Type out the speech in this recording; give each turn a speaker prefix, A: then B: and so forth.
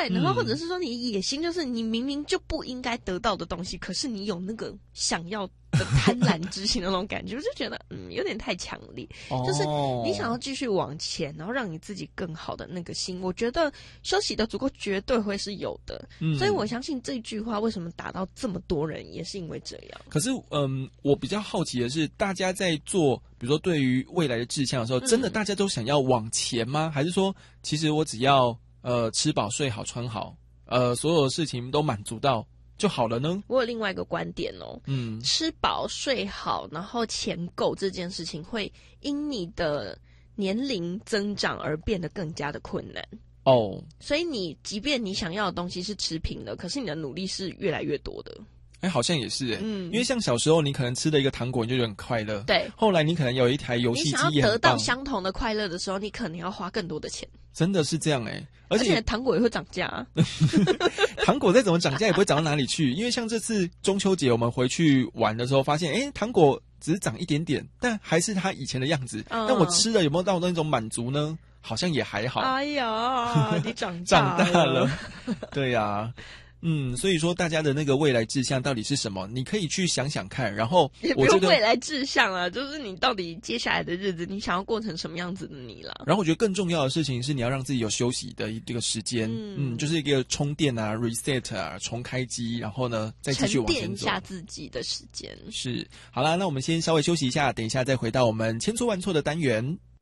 A: 对，然后或者是说你野心就是你明明就不应该得到的东西，可是你有那个想要的贪婪之心的那种感觉，我就觉得有点太强烈。就是你想要继续往前，然后让你自己更好的那个心，我觉得休息的足够绝对会是有的。所以我相信这句话为什么打到这么多人，也是因为这样。
B: 可是我比较好奇的是，大家在做比如说对于未来的志向的时候，真的大家都想要往前吗？还是说其实我只要吃饱睡好穿好，所有的事情都满足到就好了呢？
A: 我有另外一个观点哦，吃饱睡好，然后钱够这件事情会因你的年龄增长而变得更加的困难哦。所以你即便你想要的东西是持平的，可是你的努力是越来越多的。
B: 好像也是因为像小时候你可能吃了一个糖果你就觉得很快乐，
A: 对，
B: 后来你可能有一台游戏机也很棒，
A: 你想要得到相同的快乐的时候，你可能要花更多的钱。
B: 真的是这样而
A: 且糖果也会涨价
B: 糖果再怎么涨价也不会涨到哪里去，因为像这次中秋节我们回去玩的时候发现糖果只是涨一点点，但还是它以前的样子，但我吃了有没有到那种满足呢？好像也还好。
A: 哎呀你长
B: 大了对呀所以说大家的那个未来志向到底是什么？你可以去想想看，然后
A: 也不用未来志向啊，就是你到底接下来的日子你想要过成什么样子的你啦。
B: 然后我觉得更重要的事情是你要让自己有休息的这个时间，就是一个充电啊 reset 啊，重开机，然后呢再继续往前走，
A: 沉淀一下自己的时间。
B: 是，好啦，那我们先稍微休息一下，等一下再回到我们千错万错的单元。